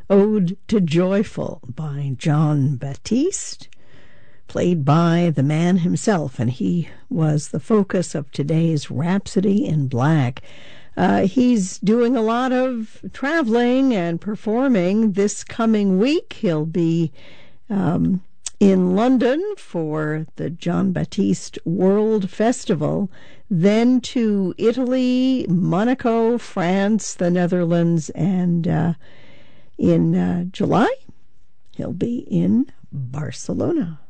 Ode to Joyful by Jon Batiste, played by the man himself, and he was the focus of today's Rhapsody in Black. He's doing a lot of traveling and performing this coming week. He'll be in London for the Jon Batiste World Festival, then to Italy, Monaco, France, the Netherlands, and in July, he'll be in Barcelona.